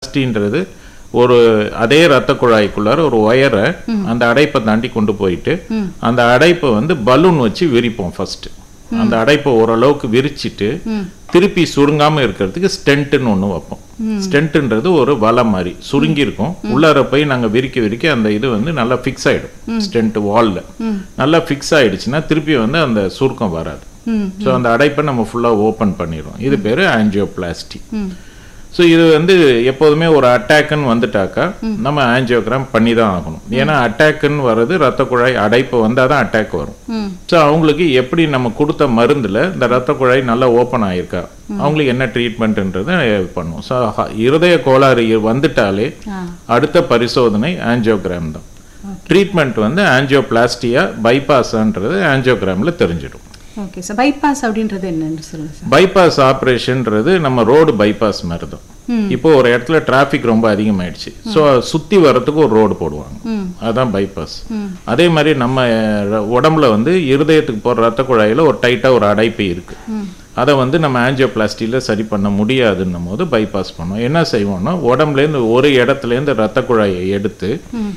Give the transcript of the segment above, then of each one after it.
ஆஞ்சியோபிளாஸ்டின்றது ஒரு அதே ரத்த குழாய்க்குள்ளார ஒரு ஒயரை அந்த அடைப்பை தாண்டி கொண்டு போயிட்டு அந்த அடைப்பை வந்து பலூன் வச்சு விரிப்போம் ஃபர்ஸ்ட். அந்த அடைப்பை ஓரளவுக்கு விரிச்சிட்டு திருப்பி சுருங்காம இருக்கிறதுக்கு ஸ்டென்ட்னு ஒன்று வைப்போம். ஸ்டென்ட்ன்றது ஒரு வலை மாதிரி சுருங்கி இருக்கும். உள்ளார போய் நாங்கள் விரிக்க அந்த இது வந்து நல்லா ஃபிக்ஸ் ஆயிடும். ஸ்டென்ட் வால்ல நல்லா ஃபிக்ஸ் ஆயிடுச்சுன்னா திருப்பி வந்து அந்த சுருக்கம் வராது. ஸோ அந்த அடைப்பை நம்ம ஃபுல்லாக ஓப்பன் பண்ணிடுவோம். இது பேர் ஆஞ்சியோபிளாஸ்டி. ஸோ இது வந்து எப்போதுமே ஒரு அட்டாக்குன்னு வந்துட்டாக்கா நம்ம ஆஞ்சியோகிராம் பண்ணி தான் ஆகணும். ஏன்னா அட்டாக்குன்னு வர்றது ரத்த குழாய் அடைப்பு வந்தால் தான் அட்டாக் வரும். ஸோ அவங்களுக்கு எப்படி நம்ம கொடுத்த மருந்தில் இந்த ரத்த குழாய் நல்லா ஓப்பன் ஆகிருக்கா, அவங்களுக்கு என்ன ட்ரீட்மெண்ட்ன்றதை பண்ணுவோம். ஸோ இருதய கோளாறு வந்துட்டாலே அடுத்த பரிசோதனை ஆஞ்சியோகிராம் தான். ட்ரீட்மெண்ட் வந்து ஆஞ்சியோபிளாஸ்டியா பைபாஸான்றது ஆஞ்சியோகிராமில் தெரிஞ்சிடும். ஓகே சார், பைபாஸ் அப்படின்றது என்னன்னு சொல்லுங்க சார். பைபாஸ் ஆப்ரேஷன்ன்றது நம்ம ரோடு பைபாஸ் மாதிரி தான். இப்போ ஒரு இடத்துல டிராஃபிக் ரொம்ப அதிகமாயிடுச்சு, ஸோ சுற்றி வர்றதுக்கு ஒரு ரோடு போடுவாங்க, அதுதான் பைபாஸ். அதே மாதிரி நம்ம உடம்புல வந்து இருதயத்துக்கு போகிற ரத்த குழாயில் ஒரு டைட்டாக ஒரு அடைப்பு இருக்கு, அதை வந்து நம்ம ஆஞ்சியோபிளாஸ்டியில் சரி பண்ண முடியாதுன்னும் போது பைபாஸ் பண்ணுவோம். என்ன செய்வோம்னா உடம்புலேருந்து ஒரு இடத்துலேருந்து ரத்த குழாயை எடுத்து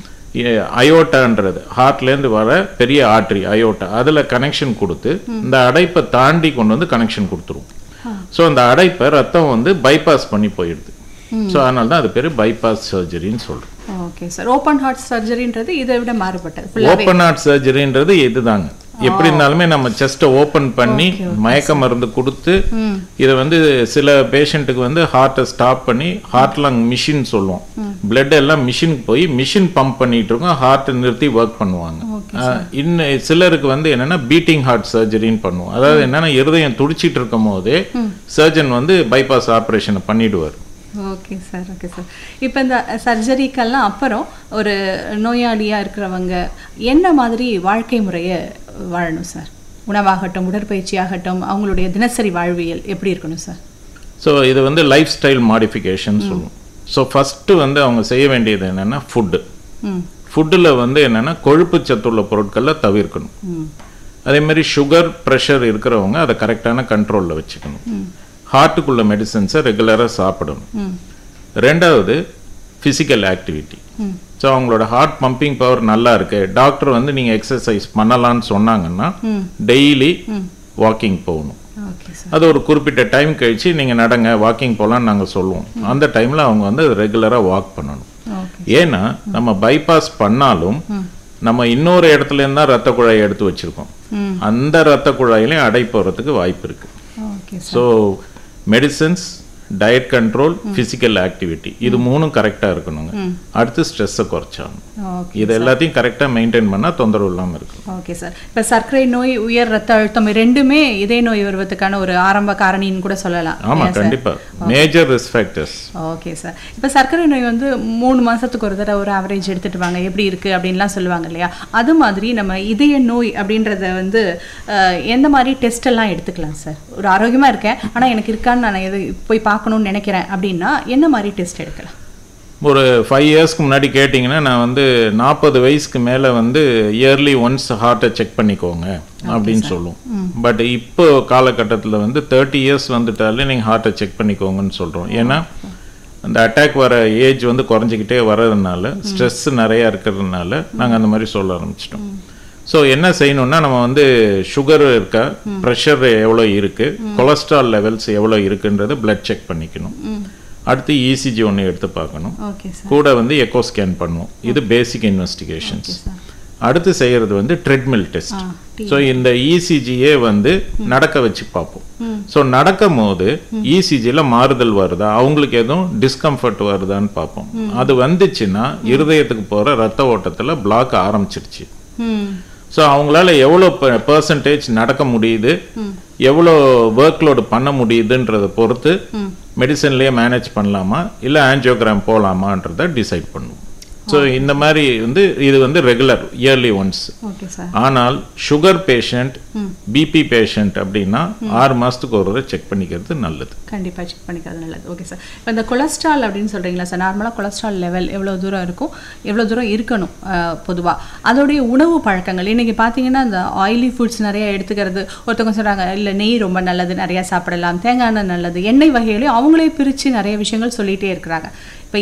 அயோட்டான்றது ஹார்ட்லேருந்து வர பெரிய ஆர்டரி அயோட்டா அதில் கனெக்ஷன் கொடுத்து இந்த அடைப்பை தாண்டி கொண்டு வந்து கனெக்ஷன் கொடுத்துருவோம். ஸோ அந்த அடைப்பை ரத்தம் வந்து பைபாஸ் பண்ணி போயிடுது. ஸோ அதனால தான் அது பேர் பைபாஸ் சர்ஜரின்னு சொல்கிறோம். Okay sir. ஓப்பன் ஹார்ட் சர்ஜரின்றது இதை விட மாறுபட்டது. ஓப்பன் ஹார்ட் சர்ஜரின்றது இதுதாங்க. எப்படி இருந்தாலுமே நம்ம செஸ்ட்டை ஓப்பன் பண்ணி மயக்க மருந்து கொடுத்து இதை வந்து சில பேஷண்ட்டுக்கு வந்து ஹார்ட்டை ஸ்டாப் பண்ணி ஹார்ட் லங் மிஷின் சொல்லுவோம். பிளட் எல்லாம் மிஷினுக்கு போய் மிஷின் பம்ப் பண்ணிட்டு இருக்கோம், ஹார்ட்டை நிறுத்தி ஒர்க் பண்ணுவாங்க. இன்னும் சிலருக்கு வந்து என்னன்னா பீட்டிங் ஹார்ட் சர்ஜரின்னு பண்ணுவோம். அதாவது என்னன்னா இருதயம் துடிச்சிட்டு இருக்கும் போதே சர்ஜன் வந்து பைபாஸ் ஆப்ரேஷனை பண்ணிடுவார். Okay sir. Okay sir. இப்போ இந்த சர்ஜரிக்கெல்லாம் அப்புறம் ஒரு நோயாளியாக இருக்கிறவங்க என்ன மாதிரி வாழ்க்கை முறையை வாழணும் சார்? உணவாகட்டும், உடற்பயிற்சி ஆகட்டும், அவங்களுடைய தினசரி வாழ்வியல் எப்படி இருக்கணும் சார்? ஸோ இது வந்து லைஃப் ஸ்டைல் மாடிஃபிகேஷன் சொல்லுவோம். ஸோ ஃபஸ்ட்டு வந்து அவங்க செய்ய வேண்டியது என்னென்னா ஃபுட்டில் வந்து என்னென்னா கொழுப்பு சத்துள்ள பொருட்களை தவிர்க்கணும். அதே மாதிரி சுகர் ப்ரெஷர் இருக்கிறவங்க அதை கரெக்டான கண்ட்ரோலில் வச்சுக்கணும். ஹார்ட்டுக்குள்ள மெடிசன்ஸை ரெகுலராக சாப்பிடணும். ரெண்டாவது ஃபிசிக்கல் ஆக்டிவிட்டி. ஸோ அவங்களோட ஹார்ட் பம்பிங் பவர் நல்லா இருக்கு, டாக்டர் வந்து நீங்கள் எக்ஸசைஸ் பண்ணலான்னு சொன்னாங்கன்னா டெய்லி வாக்கிங் போகணும். அது ஒரு குறிப்பிட்ட டைம் கழிச்சு நீங்கள் நடங்க வாக்கிங் போகலான்னு நாங்கள் சொல்லுவோம். அந்த டைமில் அவங்க வந்து ரெகுலராக வாக் பண்ணணும். ஏன்னா நம்ம பைபாஸ் பண்ணாலும் நம்ம இன்னொரு இடத்துலேருந்து தான் ரத்த குழாயை எடுத்து வச்சுருக்கோம், அந்த ரத்த குழாயிலையும் அடைப்பு வர்றதுக்கு வாய்ப்பு இருக்குது. So medicines, diet control, physical activity இது மூணும் கரெக்டாக இருக்கணுங்க. அடுத்து ஸ்ட்ரெஸ்ஸை குறைச்சாகணும். இது எல்லாத்தையும் கரெக்டாக மெயின்டைன் பண்ணால் தொந்தரவு இல்லாமல் இருக்கும். Okay sir. இப்போ சர்க்கரை நோய், உயர் ரத்த அழுத்தம் ரெண்டுமே இதய நோய் வருவதற்கான ஒரு ஆரம்ப காரணின்னு கூட சொல்லலாம். ஆமாம், கண்டிப்பாக major risk factors. Okay sir. இப்போ சர்க்கரை நோய் வந்து 3 மாதத்துக்கு ஒரு தடவை ஒரு ஆவரேஜ் எடுத்துட்டு வாங்க எப்படி இருக்குது அப்படின்லாம் சொல்லுவாங்க இல்லையா? அது மாதிரி நம்ம இதய நோய் அப்படின்றத வந்து எந்த மாதிரி டெஸ்ட் எல்லாம் எடுத்துக்கலாம் சார்? ஒரு ஆரோக்கியமாக இருக்கேன் ஆனால் எனக்கு இருக்கான்னு நான் எது போய் பார்க்கணும்னு நினைக்கிறேன் அப்படின்னா என்ன மாதிரி டெஸ்ட் எடுக்கலாம்? ஒரு 5 இயர்ஸ்க்கு முன்னாடி கேட்டிங்கன்னா நான் வந்து 40 வயசுக்கு மேலே வந்து இயர்லி ஒன்ஸ் ஹார்ட்டை செக் பண்ணிக்கோங்க அப்படின்னு சொல்லுவோம். பட் இப்போ காலகட்டத்தில் வந்து 30 இயர்ஸ் வந்துட்டாலே நீங்கள் ஹார்ட்டை செக் பண்ணிக்கோங்கன்னு சொல்கிறோம். ஏன்னா அந்த அட்டாக் வர ஏஜ் வந்து குறைஞ்சிக்கிட்டே வர்றதுனால ஸ்ட்ரெஸ் நிறையா இருக்கிறதுனால நாங்கள் அந்த மாதிரி சொல்ல ஆரம்பிச்சிட்டோம். ஸோ என்ன செய்யணும்னா நம்ம வந்து சுகர் இருக்கா, ப்ரெஷர் எவ்வளோ இருக்குது, கொலஸ்ட்ரால் லெவல்ஸ் எவ்வளோ இருக்குன்றது பிளட் செக் பண்ணிக்கணும். அடுத்து இசிஜி ஒன்று எடுத்து பார்க்கணும், கூட வந்து எக்கோ ஸ்கேன் பண்ணுவோம். இது பேசிக் இன்வெஸ்டிகேஷன்ஸ். அடுத்து செய்கிறது வந்து ட்ரெட்மில் டெஸ்ட். ஸோ இந்த இசிஜியே வந்து நடக்க வச்சு பார்ப்போம். ஸோ நடக்கும் போது இசிஜியில் மாறுதல் வருதா, அவங்களுக்கு எதுவும் டிஸ்கம்ஃபர்ட் வருதான்னு பார்ப்போம். அது வந்துச்சுன்னா இருதயத்துக்கு போகிற ரத்த ஓட்டத்தில் பிளாக் ஆரம்பிச்சிருச்சு. ஸோ அவங்களால எவ்வளோ பெர்சன்டேஜ் நடக்க முடியுது, எவ்வளோ ஒர்க் லோடு பண்ண முடியுதுன்றதை பொறுத்து மெடிசன்லேயே மேனேஜ் பண்ணலாமா இல்லை ஆஞ்சியோகிராம் போகலாமான்றதை டிசைட் பண்ணுவோம். ஸோ இந்த மாதிரி வந்து இது வந்து ரெகுலர் இயர்லி ஒன்ஸ். ஆனால் சுகர் பேஷண்ட், பிபி பேஷண்ட் அப்படின்னா 6 மாதத்துக்கு ஒரு தடவை செக் பண்ணிக்கிறது நல்லது. கண்டிப்பாக செக் பண்ணிக்கிறது நல்லது. Okay sir. இப்போ இந்த கொலஸ்ட்ரால் அப்படின்னு சொல்கிறீங்களா சார்? நார்மலாக கொலஸ்ட்ரால் லெவல் எவ்வளோ தூரம் இருக்கும், எவ்வளோ தூரம் இருக்கணும் பொதுவாக? அதோடைய உணவு பழக்கங்கள் இன்றைக்கி பார்த்தீங்கன்னா இந்த ஆயிலி ஃபுட்ஸ் நிறையா எடுத்துக்கிறது. ஒருத்தவங்க சொல்கிறாங்க இல்லை நெய் ரொம்ப நல்லது, நிறையா சாப்பிடலாம், தேங்காய் எண்ணெய் நல்லது, எண்ணெய் வகைகளையும் அவங்களே பிரித்து நிறைய விஷயங்கள் சொல்லிகிட்டே இருக்கிறாங்க.